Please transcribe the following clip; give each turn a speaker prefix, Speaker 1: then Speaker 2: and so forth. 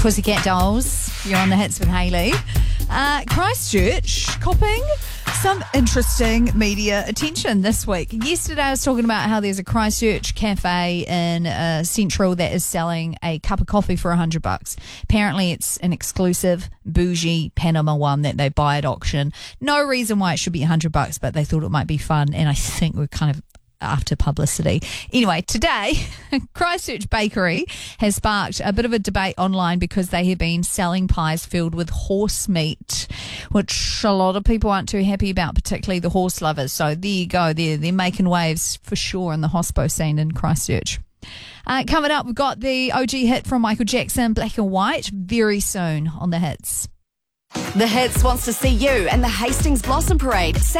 Speaker 1: Pussycat Dolls. You're on the hits with Hayley. Christchurch copping some interesting media attention this week. Yesterday I was talking about how there's a Christchurch cafe in Central that is selling a cup of coffee for $100. Apparently it's an exclusive bougie Panama one that they buy at auction. No reason why it should be $100, but they thought it might be fun, and I think we're kind of after publicity. Anyway, today, Christchurch Bakery has sparked a bit of a debate online because they have been selling pies filled with horse meat, which a lot of people aren't too happy about, particularly the horse lovers. So there you go. They're making waves for sure in the hospo scene in Christchurch. Coming up, we've got the OG hit from Michael Jackson, Black and White, very soon on the hits.
Speaker 2: The Hits wants to see you and the Hastings Blossom Parade